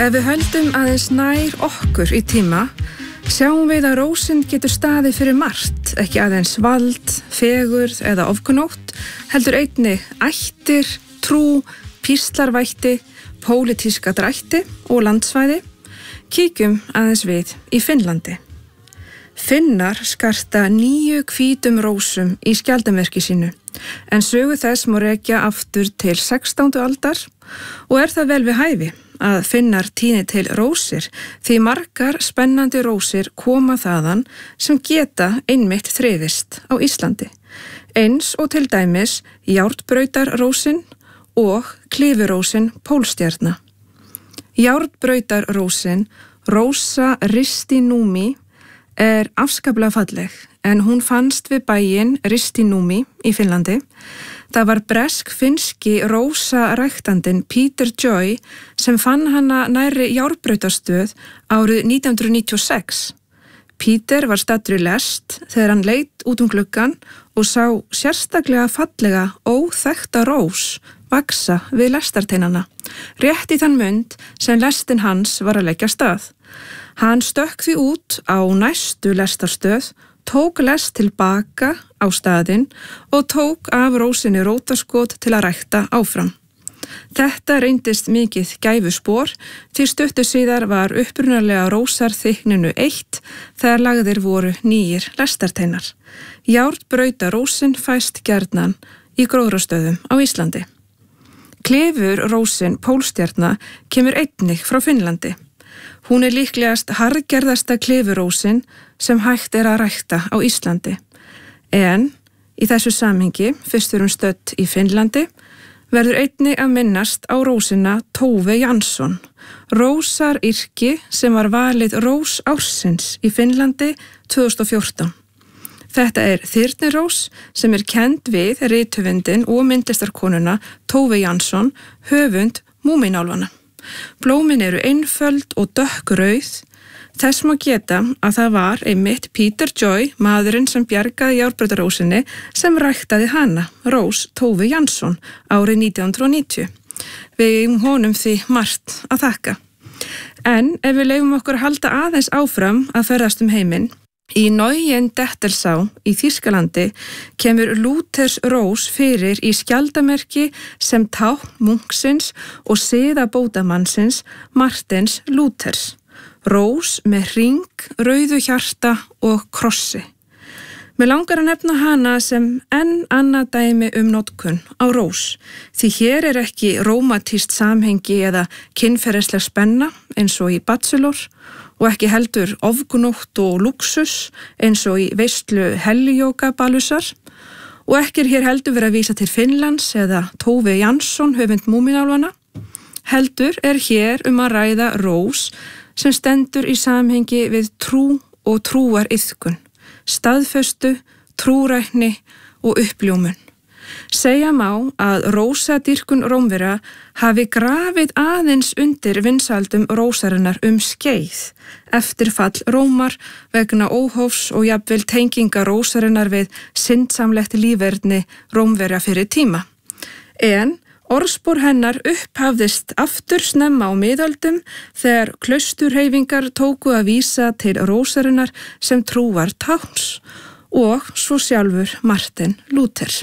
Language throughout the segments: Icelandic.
Ef við höldum aðeins nær okkur í tíma, sjáum við að rósin getur staðið fyrir margt, ekki aðeins vald, fegurð eða ofkunnótt, heldur einnig ættir, trú, píslarvætti, pólitíska drætti og landsvæði. Kíkjum aðeins við í Finnlandi. Finnar skarta 9 hvítum rósum í skjaldarmerki sínu, en sögu þess má rekja aftur til 16. aldar og það vel við hæfi að Finnar tíni til rósir því margar spennandi rósir koma þaðan sem geta einmitt þrifist á Íslandi. Eins og til dæmis járnbrautarrósin og klifurósin pólstjarna. Járnbrautarrósin Rosa ristinúmi afskaplega falleg en hún fannst við bæinn Ristinúmi í Finnlandi. Það var bresk-finnski rósaræktandinn Peter Joy sem fann hana nærri járnbrautarstöð árið 1996. Peter var staddur í lest þegar hann leit út gluggann og sá sérstaklega fallega óþekkta rós vaksa við lestarteinana, rétt í þann mund sem lestin hans var að leggja stað. Hann stökk því út á næstu lestarstöð, tók lest tilbaka á staðinn og tók af rósinni rótaskot til að rækta áfram. Þetta reyndist mikið gæfuspor því stuttu síðar var upprunalega rósarþykkninu 1 þegar lagðir voru 9 lestarteinar. Járnbrautarrósin fæst gjarnan í gróðrastöðum á Íslandi. Klifurósin pólstjarna kemur einnig frá Finnlandi. Hún líklegast harðgerðasta klifurósin sem hægt að rækta á Íslandi. En í þessu samhengi, fyrst við erum stödd í Finnlandi, verður einnig að minnast á rósina Tove Jansson, rósaryrki sem var valið rós ársins í Finnlandi 2014. Þetta þyrnirós sem kennd við rithöfundinn og myndlistarkonuna Tove Jansson, höfund Múmínálfanna. Blómin einföld og dökkrauð. Þess má geta að það var einmitt Peter Joy, maðurinn sem bjargaði járnbrautarrósinni, sem ræktaði hana, rós Tove Jansson, árið 1990. Við eigum honum því margt að þakka. En ef við leyfum okkur að halda aðeins áfram að ferðast heiminn, í Neuendettelsá í Þýskalandi kemur Lúthers rós fyrir í skjaldarmerki sem tákn munksins og siðabótamannsins Martins Lúthers. Rós með hring, rauðu hjarta og krossi. Mig langar að nefna hana sem enn annað dæmi notkun á rós, því hér ekki rómatískt samhengi eða kynferðisleg spenna eins og í Bachelor og ekki heldur ofgnótt og luxus eins og í veislu Heliógabalusar og ekki hér heldur verið að vísa til Finnlands eða Tove Jansson, höfund Múmínálfanna. Heldur hér að ræða rós sem stendur í samhengi við trú og trúariðkun, staðföstu, trúrækni og uppljómun. Segja má að rósadýrkun Rómverja hafi grafið aðeins undir vinsældum rósarinnar skeið eftir fall Rómar vegna óhófs og jafnvel tenginga rósarinnar við syndsamlegt líferni Rómverja fyrir tíma. En orðspor hennar upphafðist aftur snemma á miðöldum þegar klausturhreyfingar tóku að vísa til rósarinnar sem trúar tákns og svo sjálfur Martin Lúther.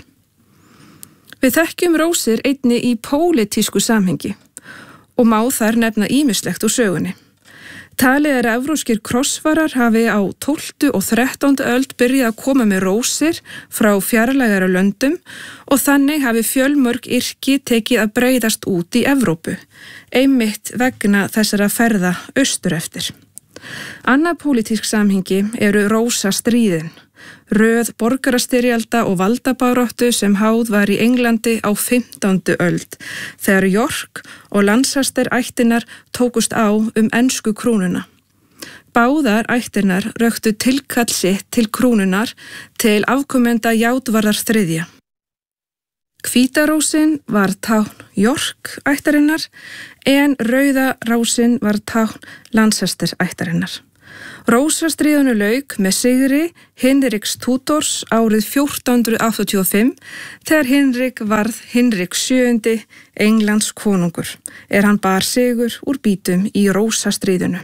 Við þekkjum rósir einnig í pólitísku samhengi og má þar nefna ýmislegt úr sögunni. Talið að evrópskir krossfarar hafi á 12. og 13. öld byrjað að koma með rósir frá fjarlægari löndum og þannig hafi fjölmörg yrki tekið að breiðast út í Evrópu, einmitt vegna þessara ferða austur eftir. Annað pólitísk samhengi rósastríðin, röð borgarastyrjalda og valdabaráttu sem háð var í Englandi á 15. öld, þegar York og Lancaster ættirnar tókust á ensku krúnuna. Báðar ættirnar röktu tilkall sitt til krúnunar til afkomenda Játvarðar III. Hvítarósin var tákn York ættarinnar en rauða rósin var tákn Lancaster ættarinnar. Rósastríðinu lauk með sigri Hinriks Tudors árið 1485 þegar Hinrik varð Hinrik VII Englands konungur, hann bar sigur úr býtum í Rósastríðinu.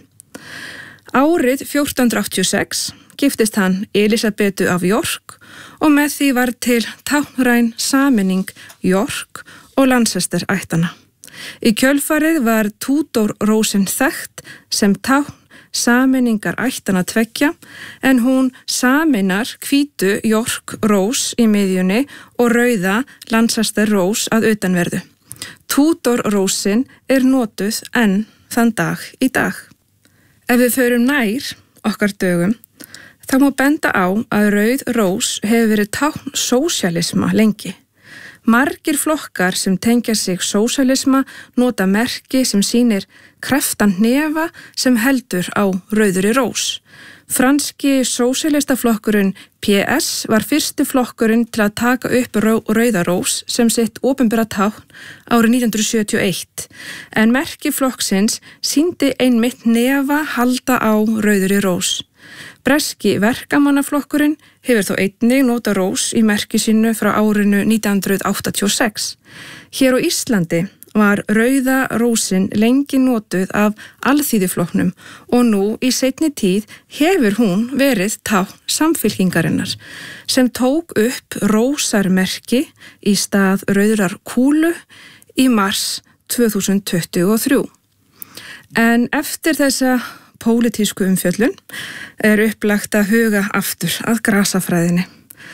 Árið 1486 giftist hann Elisabetu af York og með því var til táknræn sameining York og Lancaster ættana. Í kjölfarið var Tudor-rósin þekkt sem tákn sameiningar ættana tveggja en hún sameinar hvítu York-rós í miðjunni og rauða Lancaster-rós að utanverðu. Tudor-rósin notuð enn þann dag í dag. Ef við förum nær okkar dögum, þá má benda á að rauð rós hefur verið tákn sósíalisma lengi. Margir flokkar sem tengja sig sósíalisma nota merki sem sýnir kreftan hnefa sem heldur á rauðri rós. Franski sósíalistaflokkurinn PS var fyrsti flokkurinn til að taka upp rauða rós sem sitt opinbera tákn árið 1971, en merki flokksins sýndi einmitt hnefa halda á rauðri rós. Breski verkamannaflokkurinn hefur þó einnig notað rós í merki sínu frá árinu 1986. Hér á Íslandi var rauða rósin lengi notuð af alþýðuflokknum og nú í seinni tíð hefur hún verið tákn Samfylkingarinnar sem tók upp rósarmerki í stað rauðrar kúlu í mars 2023. En eftir þessa pólitísku umfjöllun upplagt að huga aftur að grasafræðinni.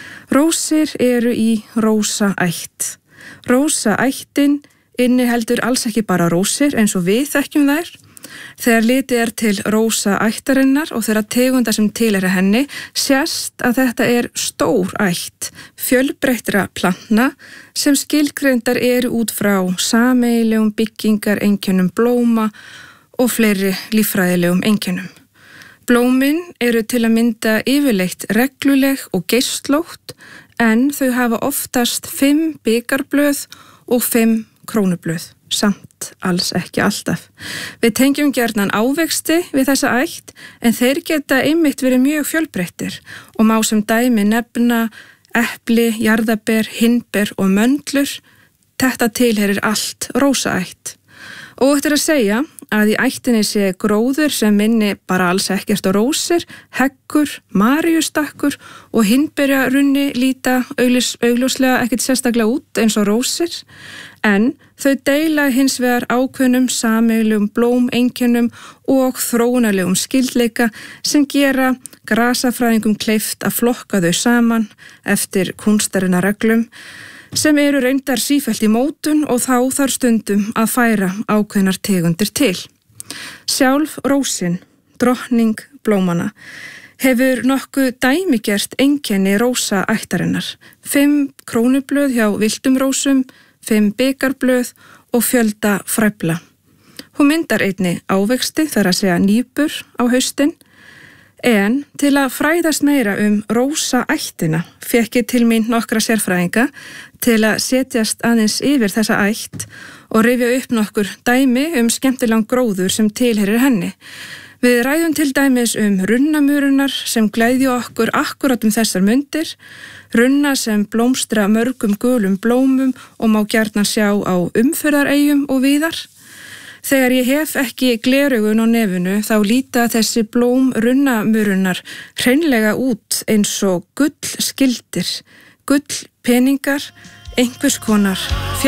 Rósir eru í rósaætt. Rósaættin inniheldur alls ekki bara rósir eins og við þekkjum þær. Þegar litið til rósaættarinnar og þeirra tegunda sem tilheyra henni, sést að þetta stór ætt fjölbreyttra plantna sem skilgreindar út frá sameiginlegum byggingareinkennum blóma og fleiri líffræðilegum einkennum. Blómin til að mynda yfirleitt regluleg og geislótt en þau hafa oftast 5 bikarblöð og 5 krónublöð, samt alls ekki alltaf. Við tengjum gjarnan ávexti við þessa ætt en þeir geta einmitt verið mjög fjölbreyttir og má sem dæmi nefna epli, jarðaber, hindber og möndlur. Þetta tilheyrir allt rósaætt. Og þetta að segja að í ættinni sé gróður sem minni bara alls ekkert á rósir, heggur, maríustakkur og hindberjarunni líta augljóslega ekkert sérstaklega út eins og rósir, en þau deila hins vegar ákveðnum sameiginlegum blómeinkennum og þróunarlegum skyldleika sem gera grasafræðingum kleift að flokka þau saman eftir kúnstarinnar reglum, sem reyndar sífellt í mótun og þá þarf stundum að færa ákveðnar tegundir til. Sjálf rósin, drottning blómana, hefur nokkuð dæmigert einkenni rósaættarinnar. 5 krónublöð hjá villtum rósum, 5 bikarblöð og fjölda fræfla. Hún myndar einnig ávexti, þar að segja nýpur á haustin, en til að fræðast meira rósaættina fékk ég til mín nokkra sérfræðinga til að setjast aðeins yfir þessa ætt og rifja upp nokkur dæmi skemmtilegan gróður sem tilheyrir henni. Við ræðum til dæmis runnamurunar sem gleðja okkur akkurat þessar mundir, runna sem blómstra mörgum gulum blómum og má gjarnan sjá á umferðareyjum og víðar. Þegar ég hef ekki gleraugun á nefinu þá líta þessi blóm runnamurunar hreinlega út eins og gullskildir, gullpeningar, einhvers konar